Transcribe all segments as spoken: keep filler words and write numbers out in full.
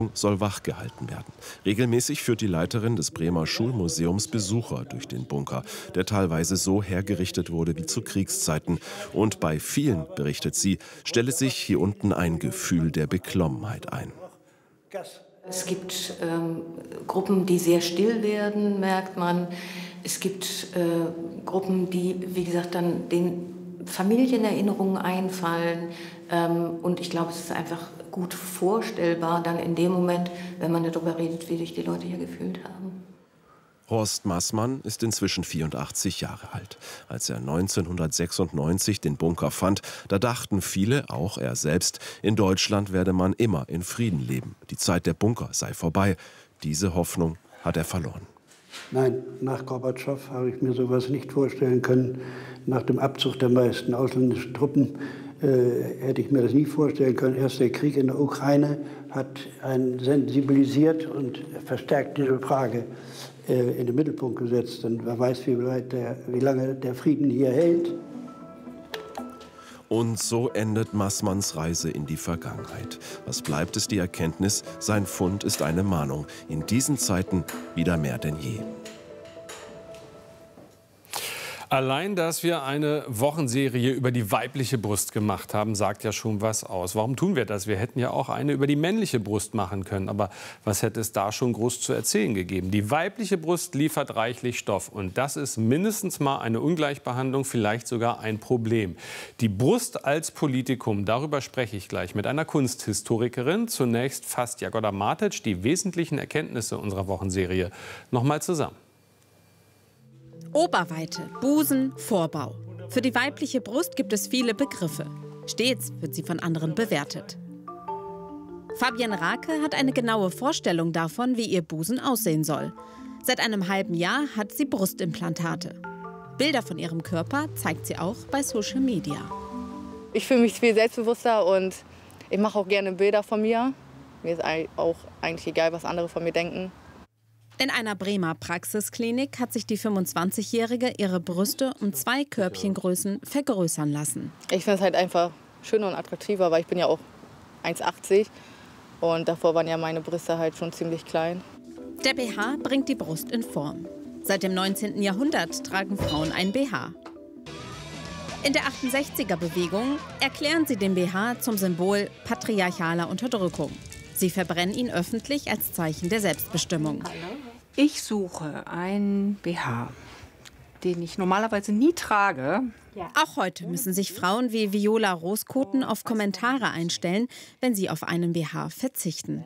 soll wachgehalten werden. Regelmäßig führt die Leiterin des Bremer Schulmuseums Besucher durch den Bunker, der teilweise so hergerichtet wurde wie zu Kriegszeiten. Und bei vielen, berichtet sie, stelle sich hier unten ein Gefühl der Beklommenheit ein. Es gibt ähm, Gruppen, die sehr still werden, merkt man. Es gibt äh, Gruppen, die, wie gesagt, dann den Familienerinnerungen einfallen. Ähm, und ich glaube, es ist einfach gut vorstellbar, dann in dem Moment, wenn man darüber redet, wie sich die Leute hier gefühlt haben. Horst Maßmann ist inzwischen vierundachtzig Jahre alt. Als er neunzehnhundertsechsundneunzig den Bunker fand, da dachten viele, auch er selbst, in Deutschland werde man immer in Frieden leben. Die Zeit der Bunker sei vorbei. Diese Hoffnung hat er verloren. Nein, nach Gorbatschow habe ich mir sowas nicht vorstellen können. Nach dem Abzug der meisten ausländischen Truppen äh, hätte ich mir das nie vorstellen können. Erst der Krieg in der Ukraine hat einen sensibilisiert und verstärkt diese Frage äh, in den Mittelpunkt gesetzt. Und wer weiß, wie, weit der, wie lange der Frieden hier hält. Und so endet Maßmanns Reise in die Vergangenheit. Was bleibt, ist die Erkenntnis, sein Fund ist eine Mahnung. In diesen Zeiten wieder mehr denn je. Allein, dass wir eine Wochenserie über die weibliche Brust gemacht haben, sagt ja schon was aus. Warum tun wir das? Wir hätten ja auch eine über die männliche Brust machen können. Aber was hätte es da schon groß zu erzählen gegeben? Die weibliche Brust liefert reichlich Stoff. Und das ist mindestens mal eine Ungleichbehandlung, vielleicht sogar ein Problem. Die Brust als Politikum, darüber spreche ich gleich mit einer Kunsthistorikerin. Zunächst fasst Jagoda Martic die wesentlichen Erkenntnisse unserer Wochenserie noch mal zusammen. Oberweite, Busen, Vorbau. Für die weibliche Brust gibt es viele Begriffe. Stets wird sie von anderen bewertet. Fabienne Rake hat eine genaue Vorstellung davon, wie ihr Busen aussehen soll. Seit einem halben Jahr hat sie Brustimplantate. Bilder von ihrem Körper zeigt sie auch bei Social Media. Ich fühle mich viel selbstbewusster und ich mache auch gerne Bilder von mir. Mir ist auch eigentlich egal, was andere von mir denken. In einer Bremer Praxisklinik hat sich die fünfundzwanzigjährige ihre Brüste um zwei Körbchengrößen vergrößern lassen. Ich finde es halt einfach schöner und attraktiver, weil ich bin ja auch eins achtzig und davor waren ja meine Brüste halt schon ziemlich klein. Der B H bringt die Brust in Form. Seit dem neunzehnten Jahrhundert tragen Frauen ein B H. In der achtundsechziger-Bewegung erklären sie den B H zum Symbol patriarchaler Unterdrückung. Sie verbrennen ihn öffentlich als Zeichen der Selbstbestimmung. Ich suche einen B H, den ich normalerweise nie trage. Ja. Auch heute müssen sich Frauen wie Viola Roskoten auf Kommentare einstellen, wenn sie auf einen B H verzichten.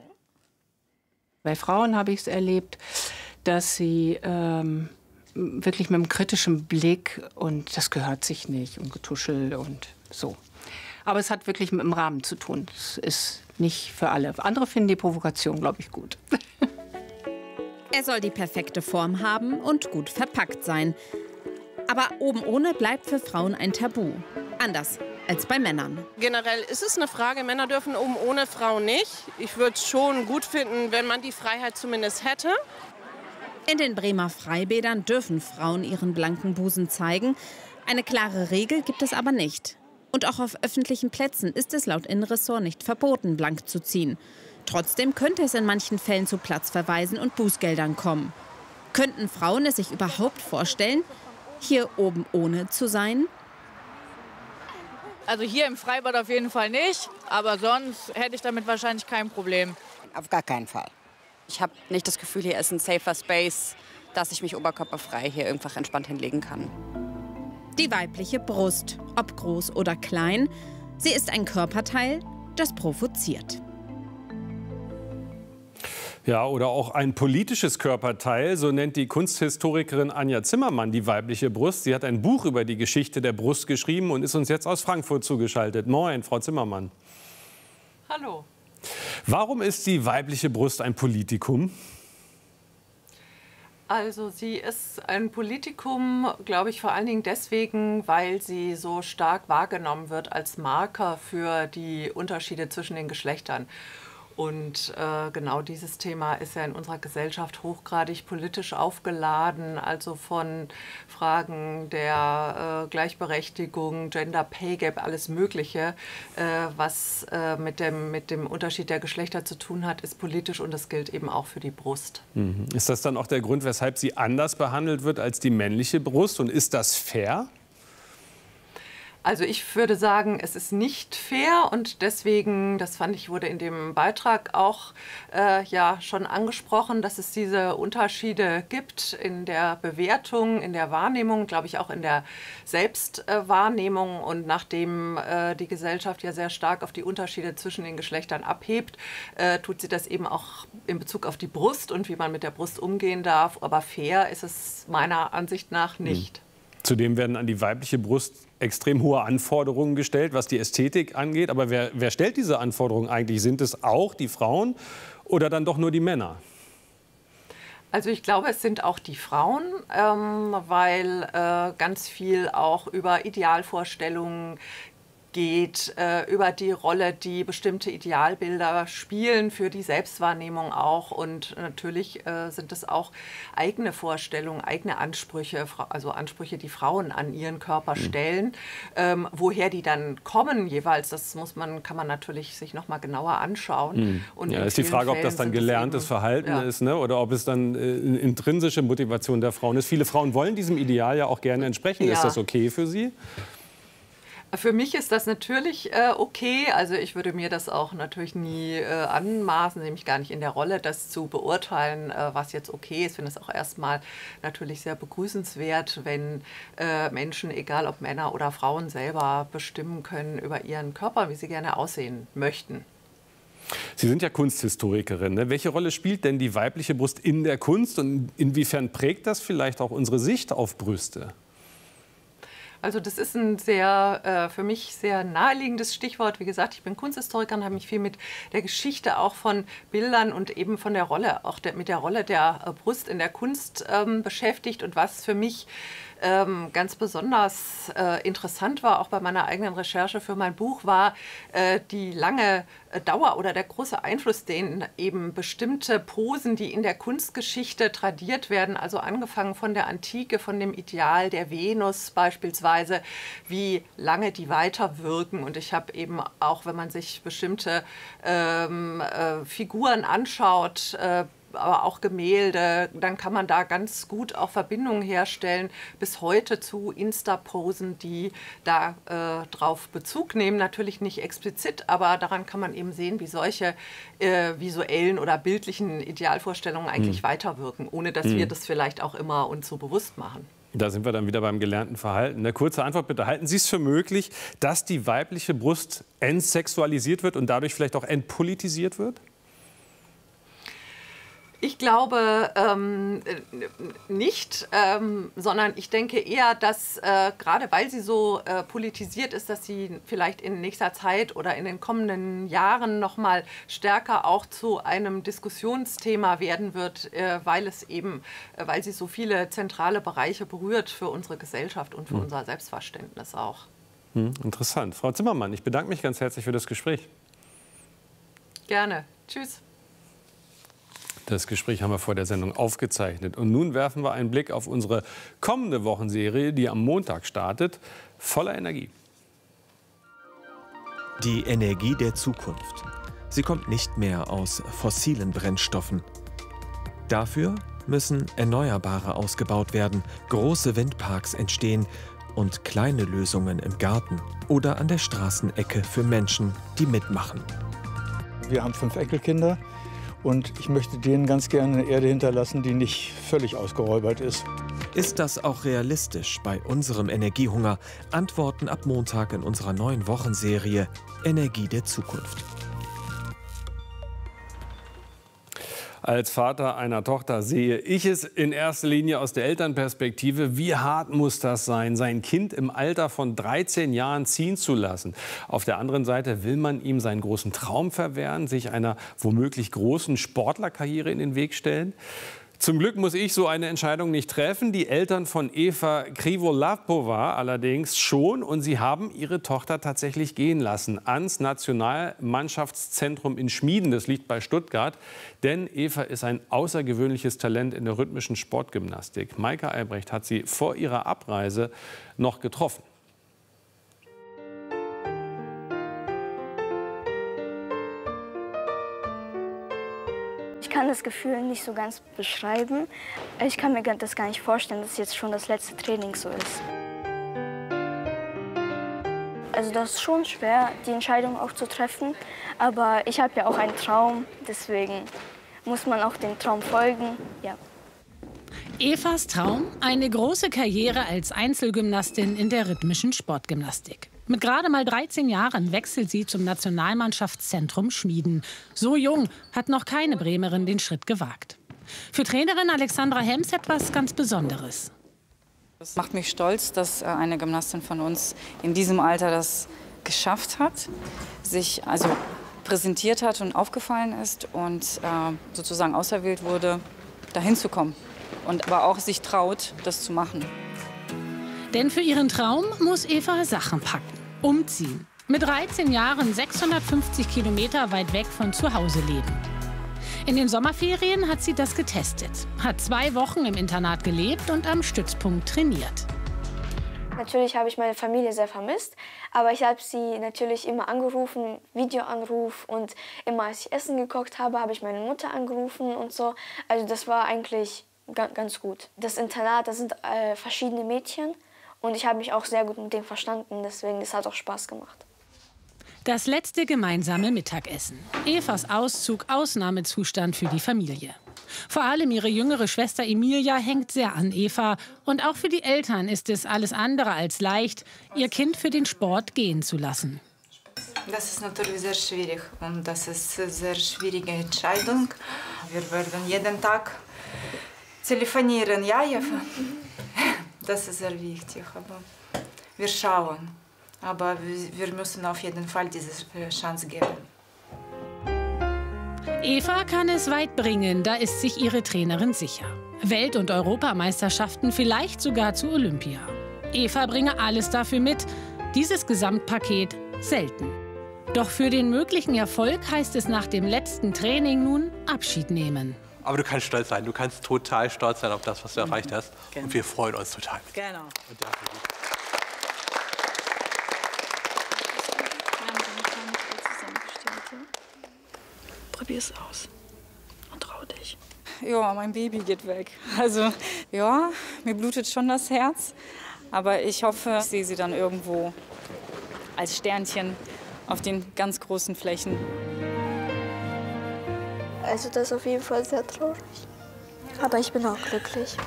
Bei Frauen habe ich es erlebt, dass sie ähm, wirklich mit einem kritischen Blick und das gehört sich nicht und Getuschel und so. Aber es hat wirklich mit dem Rahmen zu tun. Es ist nicht für alle. Andere finden die Provokation, glaube ich, gut. Er soll die perfekte Form haben und gut verpackt sein. Aber oben ohne bleibt für Frauen ein Tabu. Anders als bei Männern. Generell ist es eine Frage, Männer dürfen oben ohne, Frauen nicht. Ich würde es schon gut finden, wenn man die Freiheit zumindest hätte. In den Bremer Freibädern dürfen Frauen ihren blanken Busen zeigen. Eine klare Regel gibt es aber nicht. Und auch auf öffentlichen Plätzen ist es laut Innenressort nicht verboten, blank zu ziehen. Trotzdem könnte es in manchen Fällen zu Platzverweisen und Bußgeldern kommen. Könnten Frauen es sich überhaupt vorstellen, hier oben ohne zu sein? Also hier im Freibad auf jeden Fall nicht, aber sonst hätte ich damit wahrscheinlich kein Problem. Auf gar keinen Fall. Ich habe nicht das Gefühl, hier ist ein safer Space, dass ich mich oberkörperfrei hier einfach entspannt hinlegen kann. Die weibliche Brust, ob groß oder klein, sie ist ein Körperteil, das provoziert. Ja, oder auch ein politisches Körperteil, so nennt die Kunsthistorikerin Anja Zimmermann die weibliche Brust. Sie hat ein Buch über die Geschichte der Brust geschrieben und ist uns jetzt aus Frankfurt zugeschaltet. Moin, Frau Zimmermann. Hallo. Warum ist die weibliche Brust ein Politikum? Also sie ist ein Politikum, glaube ich, vor allen Dingen deswegen, weil sie so stark wahrgenommen wird als Marker für die Unterschiede zwischen den Geschlechtern. Und äh, genau dieses Thema ist ja in unserer Gesellschaft hochgradig politisch aufgeladen, also von Fragen der äh, Gleichberechtigung, Gender Pay Gap, alles Mögliche, äh, was äh, mit, dem, mit dem Unterschied der Geschlechter zu tun hat, ist politisch und das gilt eben auch für die Brust. Mhm. Ist das dann auch der Grund, weshalb sie anders behandelt wird als die männliche Brust und ist das fair? Also ich würde sagen, es ist nicht fair und deswegen, das fand ich, wurde in dem Beitrag auch äh, ja schon angesprochen, dass es diese Unterschiede gibt in der Bewertung, in der Wahrnehmung, glaube ich auch in der Selbstwahrnehmung. Und nachdem äh, die Gesellschaft ja sehr stark auf die Unterschiede zwischen den Geschlechtern abhebt, äh, tut sie das eben auch in Bezug auf die Brust und wie man mit der Brust umgehen darf. Aber fair ist es meiner Ansicht nach nicht. Mhm. Zudem werden an die weibliche Brust extrem hohe Anforderungen gestellt, was die Ästhetik angeht. Aber wer, wer stellt diese Anforderungen eigentlich? Sind es auch die Frauen oder dann doch nur die Männer? Also ich glaube, es sind auch die Frauen, ähm, weil äh, ganz viel auch über Idealvorstellungen geht, äh, über die Rolle, die bestimmte Idealbilder spielen für die Selbstwahrnehmung auch. Und natürlich äh, sind es auch eigene Vorstellungen, eigene Ansprüche, also Ansprüche, die Frauen an ihren Körper stellen. Ähm, woher die dann kommen jeweils, das muss man, kann man natürlich sich noch mal genauer anschauen. Mhm. Und ja, ist die Frage, ob das dann gelerntes eben, Verhalten ja. ist, ne? Oder ob es dann äh, intrinsische Motivation der Frauen ist. Viele Frauen wollen diesem Ideal ja auch gerne entsprechen. Ja. Ist das okay für Sie? Für mich ist das natürlich äh, okay. Also ich würde mir das auch natürlich nie äh, anmaßen, nämlich gar nicht in der Rolle, das zu beurteilen, äh, was jetzt okay ist. Ich finde es auch erstmal natürlich sehr begrüßenswert, wenn äh, Menschen, egal ob Männer oder Frauen, selber bestimmen können über ihren Körper, wie sie gerne aussehen möchten. Sie sind ja Kunsthistorikerin. Ne? Welche Rolle spielt denn die weibliche Brust in der Kunst und inwiefern prägt das vielleicht auch unsere Sicht auf Brüste? Also das ist ein sehr, äh, für mich sehr naheliegendes Stichwort. Wie gesagt, ich bin Kunsthistorikerin, habe mich viel mit der Geschichte auch von Bildern und eben von der Rolle, auch der, mit der Rolle der äh, Brust in der Kunst ähm, beschäftigt. Und was für mich ähm, ganz besonders äh, interessant war, auch bei meiner eigenen Recherche für mein Buch, war äh, die lange äh, Dauer oder der große Einfluss, den eben bestimmte Posen, die in der Kunstgeschichte tradiert werden, also angefangen von der Antike, von dem Ideal der Venus beispielsweise, wie lange die weiterwirken. Und ich habe eben auch, wenn man sich bestimmte ähm, äh, Figuren anschaut, äh, aber auch Gemälde, dann kann man da ganz gut auch Verbindungen herstellen bis heute zu Insta-Posen, die da äh, drauf Bezug nehmen. Natürlich nicht explizit, aber daran kann man eben sehen, wie solche äh, visuellen oder bildlichen Idealvorstellungen eigentlich mhm. weiterwirken, ohne dass mhm. wir das vielleicht auch immer uns so bewusst machen. Da sind wir dann wieder beim gelernten Verhalten. Eine kurze Antwort bitte. Halten Sie es für möglich, dass die weibliche Brust entsexualisiert wird und dadurch vielleicht auch entpolitisiert wird? Ich glaube ähm, nicht, ähm, sondern ich denke eher, dass äh, gerade weil sie so äh, politisiert ist, dass sie vielleicht in nächster Zeit oder in den kommenden Jahren noch mal stärker auch zu einem Diskussionsthema werden wird, äh, weil es eben, äh, weil sie so viele zentrale Bereiche berührt für unsere Gesellschaft und für hm. unser Selbstverständnis auch. Hm, interessant. Frau Zimmermann, ich bedanke mich ganz herzlich für das Gespräch. Gerne. Tschüss. Das Gespräch haben wir vor der Sendung aufgezeichnet. Und nun werfen wir einen Blick auf unsere kommende Wochenserie, die am Montag startet, voller Energie. Die Energie der Zukunft. Sie kommt nicht mehr aus fossilen Brennstoffen. Dafür müssen Erneuerbare ausgebaut werden, große Windparks entstehen und kleine Lösungen im Garten oder an der Straßenecke für Menschen, die mitmachen. Wir haben fünf Enkelkinder. Und ich möchte denen ganz gerne eine Erde hinterlassen, die nicht völlig ausgeräubert ist. Ist das auch realistisch bei unserem Energiehunger? Antworten ab Montag in unserer neuen Wochenserie Energie der Zukunft. Als Vater einer Tochter sehe ich es in erster Linie aus der Elternperspektive. Wie hart muss das sein, sein Kind im Alter von dreizehn Jahren ziehen zu lassen? Auf der anderen Seite will man ihm seinen großen Traum verwehren, sich einer womöglich großen Sportlerkarriere in den Weg stellen? Zum Glück muss ich so eine Entscheidung nicht treffen. Die Eltern von Eva Krivolapova allerdings schon. Und sie haben ihre Tochter tatsächlich gehen lassen ans Nationalmannschaftszentrum in Schmieden. Das liegt bei Stuttgart. Denn Eva ist ein außergewöhnliches Talent in der rhythmischen Sportgymnastik. Maike Albrecht hat sie vor ihrer Abreise noch getroffen. Ich kann das Gefühl nicht so ganz beschreiben. Ich kann mir das gar nicht vorstellen, dass jetzt schon das letzte Training so ist. Also das ist schon schwer, die Entscheidung auch zu treffen. Aber ich habe ja auch einen Traum, deswegen muss man auch dem Traum folgen. Ja. Evas Traum? Eine große Karriere als Einzelgymnastin in der rhythmischen Sportgymnastik. Mit gerade mal dreizehn Jahren wechselt sie zum Nationalmannschaftszentrum Schmieden. So jung hat noch keine Bremerin den Schritt gewagt. Für Trainerin Alexandra Hems etwas ganz Besonderes. Es macht mich stolz, dass eine Gymnastin von uns in diesem Alter das geschafft hat, sich also präsentiert hat und aufgefallen ist und äh, sozusagen auserwählt wurde, dahin zu kommen. Und aber auch sich traut, das zu machen. Denn für ihren Traum muss Eva Sachen packen, umziehen. Mit dreizehn Jahren sechshundertfünfzig Kilometer weit weg von zu Hause leben. In den Sommerferien hat sie das getestet, hat zwei Wochen im Internat gelebt und am Stützpunkt trainiert. Natürlich habe ich meine Familie sehr vermisst, aber ich habe sie natürlich immer angerufen, Videoanruf, und immer als ich Essen gekocht habe, habe ich meine Mutter angerufen und so. Also das war eigentlich ganz gut. Das Internat, das sind äh, verschiedene Mädchen. Und ich habe mich auch sehr gut mit denen verstanden, deswegen das hat auch Spaß gemacht. Das letzte gemeinsame Mittagessen. Evas Auszug, Ausnahmezustand für die Familie. Vor allem ihre jüngere Schwester Emilia hängt sehr an Eva. Und auch für die Eltern ist es alles andere als leicht, ihr Kind für den Sport gehen zu lassen. Das ist natürlich sehr schwierig und das ist eine sehr schwierige Entscheidung. Wir werden jeden Tag telefonieren, ja, Eva? Das ist sehr wichtig, aber wir schauen. Aber wir müssen auf jeden Fall diese Chance geben. Eva kann es weit bringen, da ist sich ihre Trainerin sicher. Welt- und Europameisterschaften, vielleicht sogar zu Olympia. Eva bringe alles dafür mit, dieses Gesamtpaket selten. Doch für den möglichen Erfolg heißt es nach dem letzten Training nun Abschied nehmen. Aber du kannst stolz sein, du kannst total stolz sein auf das, was du erreicht hast. Genau. Und wir freuen uns total. Genau. Und dafür Probier es aus und trau dich. Ja, mein Baby geht weg. Also ja, mir blutet schon das Herz. Aber ich hoffe, ich sehe sie dann irgendwo als Sternchen auf den ganz großen Flächen. Also das ist auf jeden Fall sehr traurig. Aber ich bin auch glücklich.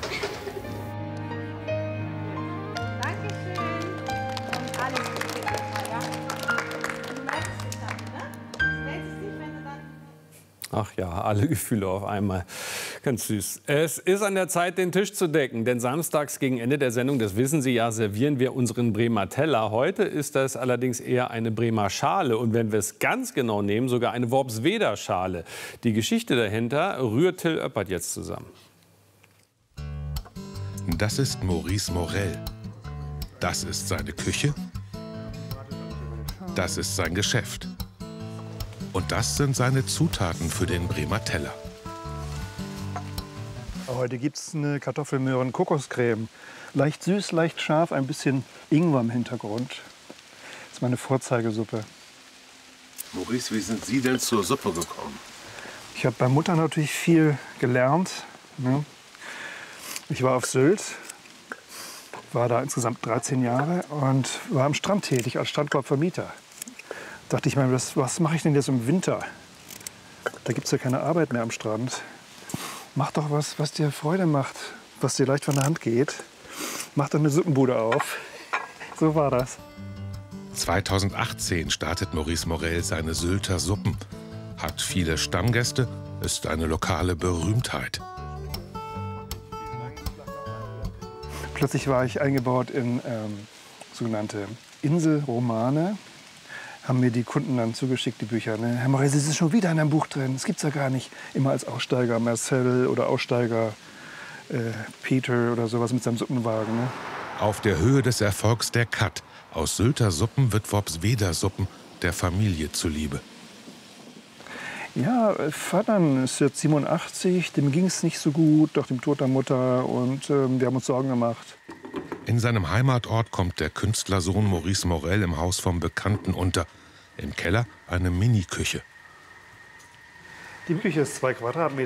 Ach ja, alle Gefühle auf einmal. Ganz süß. Es ist an der Zeit, den Tisch zu decken. Denn samstags gegen Ende der Sendung, das wissen Sie ja, servieren wir unseren Bremer Teller. Heute ist das allerdings eher eine Bremer Schale. Und wenn wir es ganz genau nehmen, sogar eine Worpsweder Schale. Die Geschichte dahinter rührt Till Oeppert jetzt zusammen. Das ist Maurice Morel. Das ist seine Küche. Das ist sein Geschäft. Und das sind seine Zutaten für den Bremer Teller. Heute gibt es eine Kartoffelmöhren-Kokoscreme. Leicht süß, leicht scharf, ein bisschen Ingwer im Hintergrund. Das ist meine Vorzeigesuppe. Maurice, wie sind Sie denn zur Suppe gekommen? Ich habe bei Mutter natürlich viel gelernt. Ne? Ich war auf Sylt, war da insgesamt dreizehn Jahre und war am Strand tätig als Strandkorbvermieter. Dachte ich mir, was, was mache ich denn jetzt im Winter? Da gibt es ja keine Arbeit mehr am Strand. Mach doch was, was dir Freude macht, was dir leicht von der Hand geht. Mach doch eine Suppenbude auf. So war das. zweitausendachtzehn startet Maurice Morel seine Sylter Suppen. Hat viele Stammgäste, ist eine lokale Berühmtheit. Plötzlich war ich eingebaut in ähm, sogenannte Inselromane. haben mir die Kunden dann zugeschickt, die Bücher. Ne? Herr Morell, Sie sind schon wieder in einem Buch drin. Das gibt's ja gar nicht. Immer als Aussteiger Marcel oder Aussteiger äh, Peter oder sowas mit seinem Suppenwagen. Ne? Auf der Höhe des Erfolgs der Cut. Aus Sylter Suppen wird Worpsweder Suppen, der Familie zuliebe. Ja, Vater ist jetzt siebenundachtzig, dem ging es nicht so gut, nach dem Tod der Mutter. Und ähm, wir haben uns Sorgen gemacht. In seinem Heimatort kommt der Künstlersohn Maurice Morell im Haus vom Bekannten unter. Im Keller eine Mini-Küche. Die Küche ist zwei Quadratmeter.